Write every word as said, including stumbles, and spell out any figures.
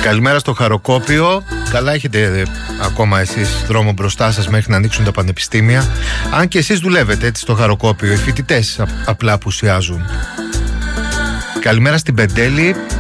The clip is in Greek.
Καλημέρα στο Χαροκόπιο. Καλά έχετε ακόμα εσείς δρόμο μπροστά σας μέχρι να ανοίξουν τα πανεπιστήμια. Αν και εσείς δουλεύετε έτσι στο Χαροκόπιο, οι φοιτητές απλά απουσιάζουν. Καλημέρα στην Πεντέλη.